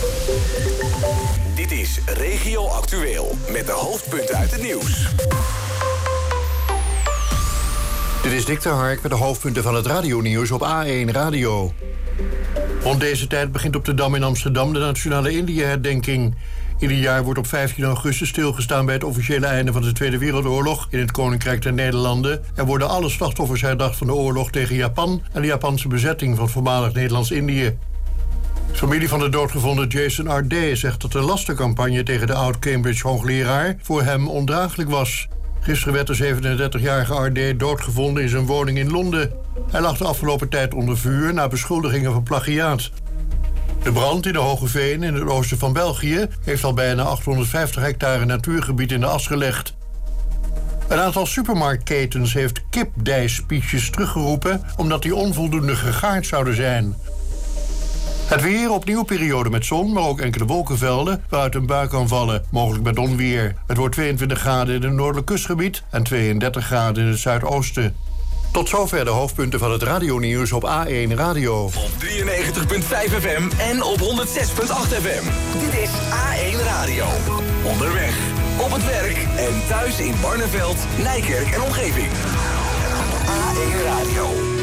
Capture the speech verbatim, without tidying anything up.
Dit is Regio Actueel met de hoofdpunten uit het nieuws. Dit is Dick ter Hark met de hoofdpunten van het radionieuws op A één Radio. Rond deze tijd begint op de Dam in Amsterdam de Nationale Indië-herdenking. Ieder jaar wordt op vijftien augustus stilgestaan bij het officiële einde van de Tweede Wereldoorlog in het Koninkrijk der Nederlanden. Er worden alle slachtoffers herdacht van de oorlog tegen Japan en de Japanse bezetting van voormalig Nederlands-Indië. De familie van de doodgevonden Jason R D zegt dat de lastencampagne tegen de oud-Cambridge-hoogleraar voor hem ondraaglijk was. Gisteren werd de zevenendertigjarige R D doodgevonden in zijn woning in Londen. Hij lag de afgelopen tijd onder vuur na beschuldigingen van plagiaat. De brand in de Hoge Veen in het oosten van België heeft al bijna achthonderdvijftig hectare natuurgebied in de as gelegd. Een aantal supermarktketens heeft kipdijspiesjes teruggeroepen omdat die onvoldoende gegaard zouden zijn. Het weer, opnieuw periode met zon, maar ook enkele wolkenvelden waaruit een bui kan vallen, mogelijk met onweer. Het wordt tweeëntwintig graden in het noordelijk kustgebied en tweeëndertig graden in het zuidoosten. Tot zover de hoofdpunten van het radionieuws op A één Radio. Op drieënnegentig komma vijf F M en op honderd zes komma acht F M. Dit is A één Radio. Onderweg, op het werk en thuis in Barneveld, Nijkerk en omgeving. A één Radio.